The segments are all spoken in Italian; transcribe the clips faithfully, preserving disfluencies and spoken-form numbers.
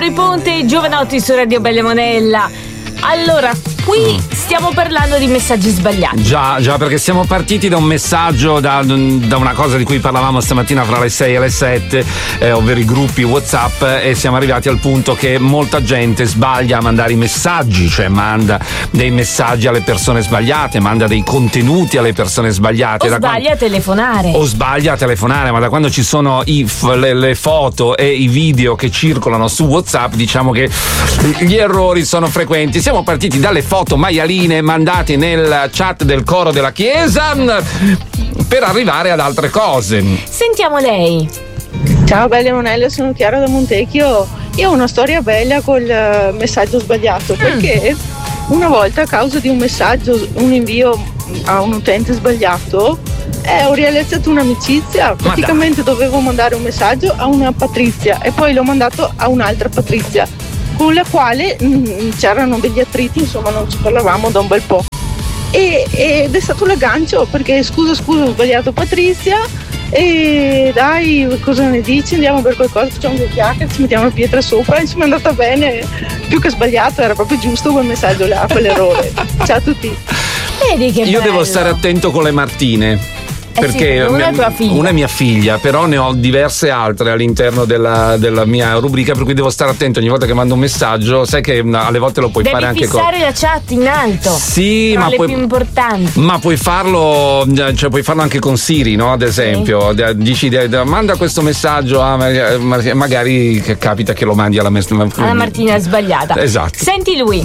Mauri Ponte, Giovanotti su Radio Bella e Monella. Allora, qui stiamo parlando di messaggi sbagliati. Già, già, perché siamo partiti da un messaggio, da, da una cosa di cui parlavamo stamattina fra le sei e le sette, eh, ovvero i gruppi WhatsApp, e siamo arrivati al punto che molta gente sbaglia a mandare i messaggi, cioè manda dei messaggi alle persone sbagliate, manda dei contenuti alle persone sbagliate. O da sbaglia quando... a telefonare. O sbaglia a telefonare, ma da quando ci sono i, le, le foto e i video che circolano su WhatsApp, diciamo che gli errori sono frequenti. Siamo partiti dalle foto maialine mandate nel chat del coro della chiesa per arrivare ad altre cose. Sentiamo lei. Ciao Bella e Monella, sono Chiara da Montecchio. Io ho una storia bella col messaggio sbagliato, perché una volta, a causa di un messaggio, un invio a un utente sbagliato, eh, ho realizzato un'amicizia. Praticamente dovevo mandare un messaggio a una Patrizia e poi l'ho mandato a un'altra Patrizia, con la quale mh, c'erano degli attriti, insomma non ci parlavamo da un bel po'. E, ed è stato l'aggancio, perché scusa scusa ho sbagliato Patrizia, e dai, cosa ne dici, andiamo per qualcosa, facciamo due chiacchiere, ci mettiamo la pietra sopra, e ci è andata bene, più che sbagliato, era proprio giusto quel messaggio là, quell'errore. Ciao a tutti. Vedi che Io bello. devo stare attento con le Martine. Eh Perché sì, una è tua figlia. Una è mia figlia, però ne ho diverse altre all'interno della, della mia rubrica, per cui devo stare attento ogni volta che mando un messaggio. Sai che alle volte lo puoi Devi fare anche con. Devi fissare la chat in alto. Sì, tra ma le puoi, più importanti. ma puoi farlo, cioè puoi farlo anche con Siri, no? Ad esempio, sì. Dici manda questo messaggio a magari che capita che lo mandi alla, alla Martina sbagliata. Esatto. Senti lui.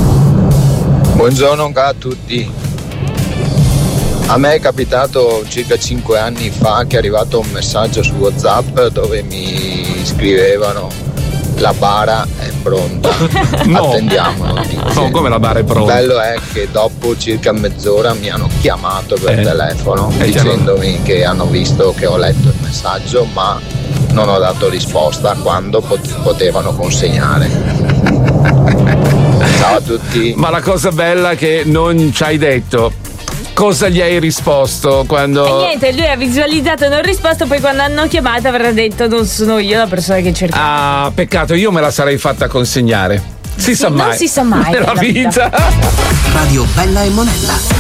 Buongiorno a tutti. A me è capitato circa cinque anni fa che è arrivato un messaggio su WhatsApp dove mi scrivevano: la bara è pronta, no. Attendiamo notizie. No, come la bara è pronta? Il bello è che dopo circa mezz'ora mi hanno chiamato per eh. telefono eh, dicendomi chiaro. che hanno visto che ho letto il messaggio, ma non ho dato risposta quando pot- potevano consegnare. Ciao a tutti. Ma la cosa bella è che non ci hai detto cosa gli hai risposto quando. E niente, lui ha visualizzato e non risposto, poi quando hanno chiamato avrà detto non sono io la persona che cerca. Ah, peccato, io me la sarei fatta consegnare. Si sì, sa mai. Non si sa mai nella vita. Radio Bella e Monella.